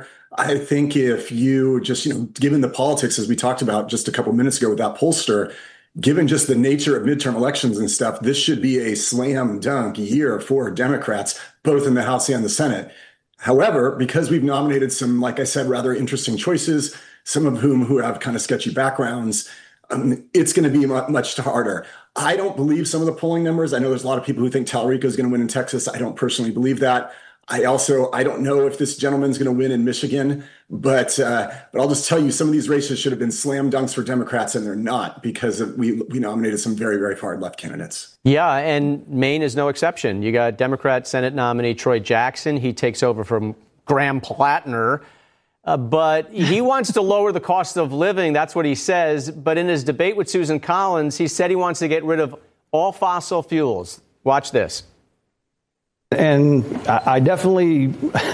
I think if you just, given the politics, as we talked about just a couple minutes ago with that pollster, given just the nature of midterm elections and stuff, this should be a slam dunk year for Democrats, both in the House and the Senate. However, because we've nominated some, like I said, rather interesting choices, some of whom who have kind of sketchy backgrounds, it's going to be much harder. I don't believe some of the polling numbers. I know there's a lot of people who think Talarico is going to win in Texas. I don't personally believe that. I don't know if this gentleman's going to win in Michigan, but I'll just tell you, some of these races should have been slam dunks for Democrats, and they're not, because we nominated some very, very far left candidates. Yeah, and Maine is no exception. You got Democrat Senate nominee Troy Jackson. He takes over from Graham Plattner. But he wants to lower the cost of living. That's what he says. But in his debate with Susan Collins, he said he wants to get rid of all fossil fuels. Watch this. And I definitely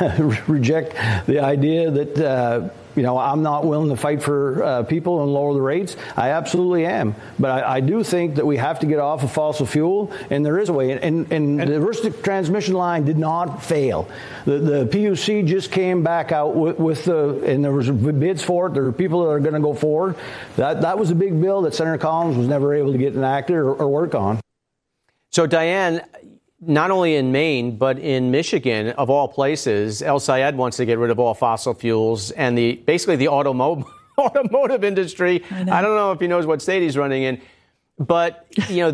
reject the idea that, I'm not willing to fight for people and lower the rates. I absolutely am. But I do think that we have to get off of fossil fuel, and there is a way. And the reverse transmission line did not fail. The PUC just came back out and there was bids for it. There are people that are going to go forward. That was a big bill that Senator Collins was never able to get enacted or work on. So, Diane, not only in Maine, but in Michigan, of all places, El Sayed wants to get rid of all fossil fuels and basically the automotive industry. I don't know if he knows what state he's running in, but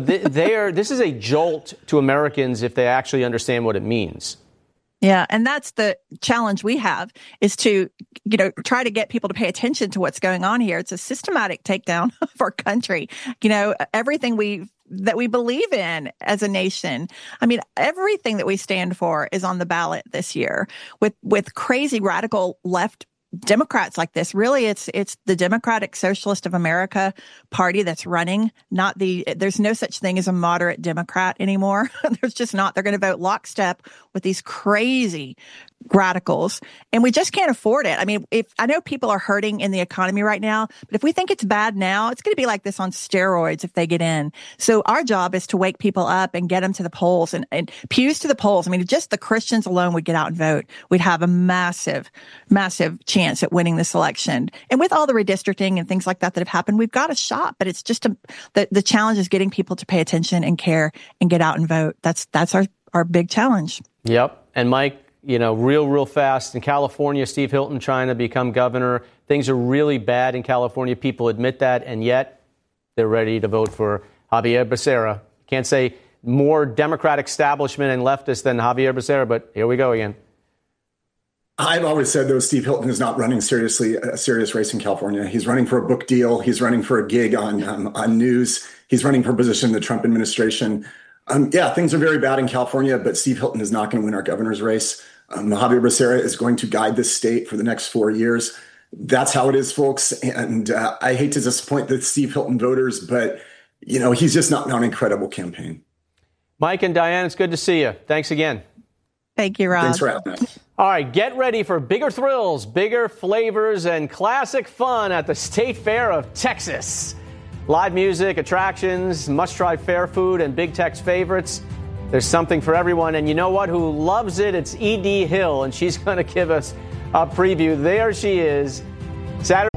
this is a jolt to Americans if they actually understand what it means. Yeah, and that's the challenge we have, is to, try to get people to pay attention to what's going on here. It's a systematic takedown of our country. Everything that we believe in as a nation. I mean, everything that we stand for is on the ballot this year with crazy radical left Democrats like this. Really, it's the Democratic Socialist of America Party that's running, there's no such thing as a moderate Democrat anymore. There's just not. They're going to vote lockstep with these crazy radicals, and we just can't afford it. I mean, I know people are hurting in the economy right now, but if we think it's bad now, it's going to be like this on steroids if they get in. So our job is to wake people up and get them to the polls and pews to the polls. I mean, if just the Christians alone would get out and vote, we'd have a massive, massive chance at winning this election. And with all the redistricting and things like that have happened, we've got a shot. But it's just the challenge is getting people to pay attention and care and get out and vote. That's our big challenge. Yep. And Mike, real fast, in California, Steve Hilton trying to become governor. Things are really bad in California. People admit that, and yet they're ready to vote for Javier Becerra. Can't say more Democratic establishment and leftist than Javier Becerra, but here we go again. I've always said, though, Steve Hilton is not running a serious race in California. He's running for a book deal. He's running for a gig on news. He's running for a position in the Trump administration. Things are very bad in California, but Steve Hilton is not going to win our governor's race. Javier Becerra is going to guide this state for the next 4 years. That's how it is, folks. And I hate to disappoint the Steve Hilton voters, but, he's just not on an incredible campaign. Mike and Diane, it's good to see you. Thanks again. Thank you, Rob. Thanks for having us. All right, get ready for bigger thrills, bigger flavors, and classic fun at the State Fair of Texas. Live music, attractions, must-try fair food, and Big Tex favorites. There's something for everyone. And you know what? Who loves it? It's E.D. Hill, and she's going to give us a preview. There she is. Saturday.